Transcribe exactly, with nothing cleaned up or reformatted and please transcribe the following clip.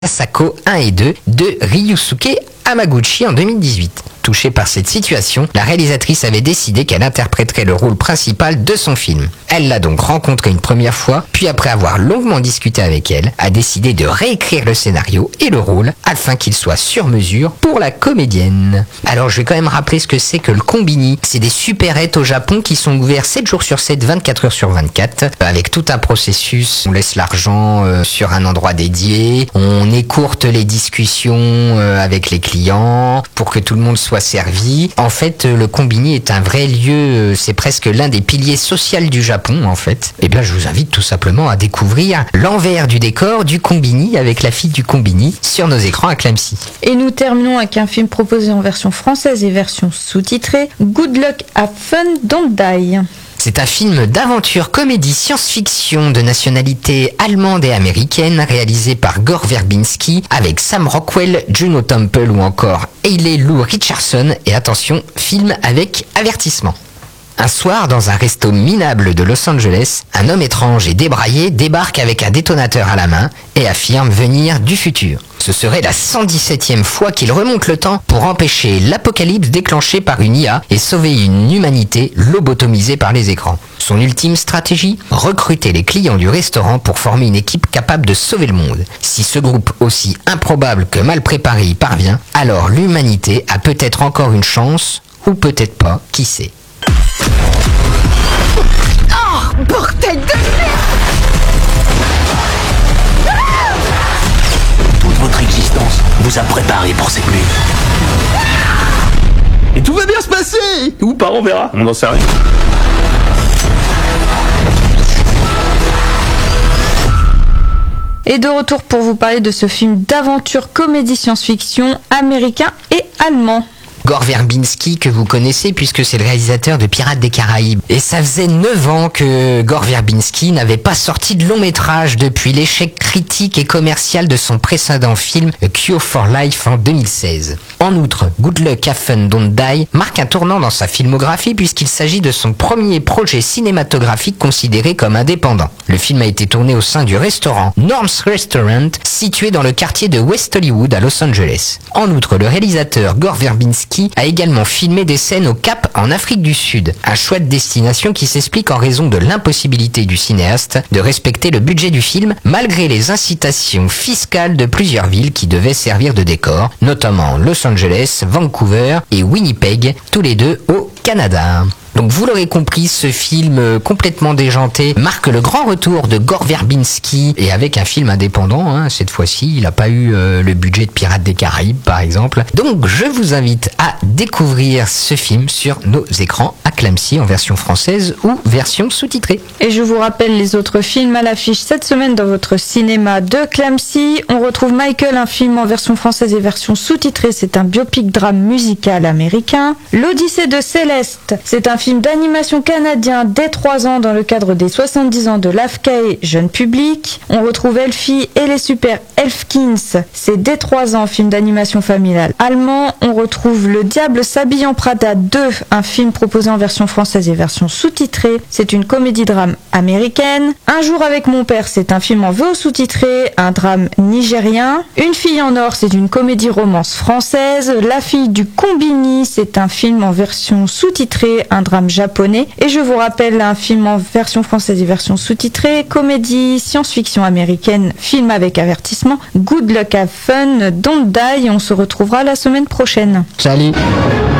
Asako un et deux de Ryusuke Hamaguchi en deux mille dix-huit. Touchée par cette situation, la réalisatrice avait décidé qu'elle interpréterait le rôle principal de son film. Elle l'a donc rencontré une première fois, puis après avoir longuement discuté avec elle, a décidé de réécrire le scénario et le rôle afin qu'il soit sur mesure pour la comédienne. Alors je vais quand même rappeler ce que c'est que le combini. C'est des supérettes au Japon qui sont ouverts sept jours sur sept, vingt-quatre heures sur vingt-quatre, avec tout un processus. On laisse l'argent euh, sur un endroit dédié, on écourte les discussions euh, avec les clients pour que tout le monde soit servi. En fait, le combini est un vrai lieu, c'est presque l'un des piliers sociaux du Japon, en fait. Et bien, je vous invite tout simplement à découvrir l'envers du décor du combini avec la fille du combini sur nos écrans à Clamcy. Et nous terminons avec un film proposé en version française et version sous-titrée, Good Luck, Have Fun, Don't Die. C'est un film d'aventure comédie science-fiction de nationalité allemande et américaine réalisé par Gore Verbinski avec Sam Rockwell, Juno Temple ou encore Hayley Lou Richardson. Et attention, film avec avertissement. Un soir, dans un resto minable de Los Angeles, un homme étrange et débraillé débarque avec un détonateur à la main et affirme venir du futur. Ce serait la cent dix-septième fois qu'il remonte le temps pour empêcher l'apocalypse déclenchée par une I A et sauver une humanité lobotomisée par les écrans. Son ultime stratégie ? Recruter les clients du restaurant pour former une équipe capable de sauver le monde. Si ce groupe aussi improbable que mal préparé y parvient, alors l'humanité a peut-être encore une chance, ou peut-être pas, qui sait. Oh, bordel de merde! Toute votre existence vous a préparé pour cette nuit. Et tout va bien se passer! Ou pas, on verra, on n'en sait rien. Et de retour pour vous parler de ce film d'aventure comédie science-fiction américain et allemand. Gore Verbinski, que vous connaissez puisque c'est le réalisateur de Pirates des Caraïbes. Et ça faisait neuf ans que Gore Verbinski n'avait pas sorti de long métrage depuis l'échec critique et commercial de son précédent film A Cure for Life en deux mille seize. En outre, Good Luck, Have Fun, Don't Die marque un tournant dans sa filmographie puisqu'il s'agit de son premier projet cinématographique considéré comme indépendant. Le film a été tourné au sein du restaurant Norm's Restaurant, situé dans le quartier de West Hollywood à Los Angeles. En outre, le réalisateur Gore Verbinski a également filmé des scènes au Cap en Afrique du Sud, un choix de destination qui s'explique en raison de l'impossibilité du cinéaste de respecter le budget du film malgré les incitations fiscales de plusieurs villes qui devaient servir de décor, notamment Los Angeles, Vancouver et Winnipeg, tous les deux au Canada. Donc vous l'aurez compris, ce film complètement déjanté marque le grand retour de Gore Verbinski et avec un film indépendant, hein, cette fois-ci, il n'a pas eu euh, le budget de Pirates des Caraïbes par exemple. Donc je vous invite à découvrir ce film sur nos écrans à Clamcy en version française ou version sous-titrée. Et je vous rappelle les autres films à l'affiche cette semaine dans votre cinéma de Clamcy. On retrouve Michael, un film en version française et version sous-titrée, c'est un biopic drame musical américain. L'Odyssée de Céleste, c'est un film d'animation canadien dès trois ans dans le cadre des soixante-dix ans de l'A F C A E jeune public. On retrouve Elfie et les Super Elfkins, c'est dès trois ans, film d'animation familiale allemand. On retrouve Le Diable s'habille en Prada deux, un film proposé en version française et version sous-titrée, c'est une comédie-drame américaine. Un jour avec mon père, c'est un film en V O sous-titré, un drame nigérien. Une fille en or, c'est une comédie-romance française. La fille du Combini, c'est un film en version sous-titrée, un drame japonais. Et je vous rappelle un film en version française et version sous-titrée, comédie science-fiction américaine, film avec avertissement, Good Luck, Have Fun, Don't Die. On se retrouvera la semaine prochaine. Salut!